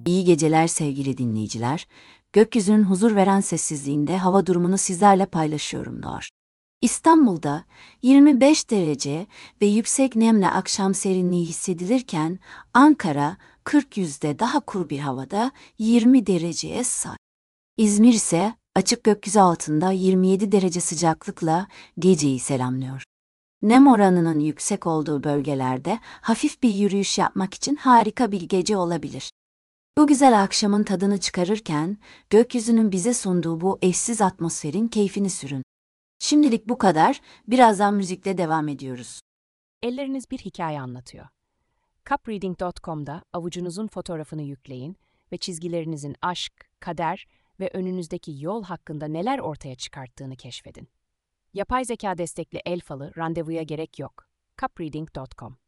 İyi geceler sevgili dinleyiciler. Gökyüzünün huzur veren sessizliğinde hava durumunu sizlerle paylaşıyorum Doğru. İstanbul'da 25 derece ve yüksek nemle akşam serinliği hissedilirken Ankara 40 daha kuru bir havada 20 dereceye sahip. İzmir ise açık gökyüzü altında 27 derece sıcaklıkla geceyi selamlıyor. Nem oranının yüksek olduğu bölgelerde hafif bir yürüyüş yapmak için harika bir gece olabilir. Bu güzel akşamın tadını çıkarırken, gökyüzünün bize sunduğu bu eşsiz atmosferin keyfini sürün. Şimdilik bu kadar, birazdan müzikle devam ediyoruz. Elleriniz bir hikaye anlatıyor. Cupreading.com'da avucunuzun fotoğrafını yükleyin ve çizgilerinizin aşk, kader ve önünüzdeki yol hakkında neler ortaya çıkarttığını keşfedin. Yapay zeka destekli el falı randevuya gerek yok. Cupreading.com